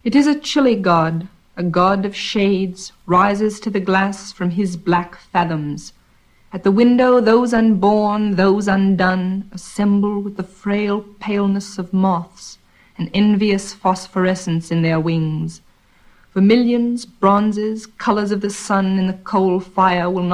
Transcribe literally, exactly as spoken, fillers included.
It is a chilly god, a god of shades, rises to the glass from his black fathoms. At the window those unborn, those undone, assemble with the frail paleness of moths, an envious phosphorescence in their wings. Vermilions, bronzes, colours of the sun in the coal fire will not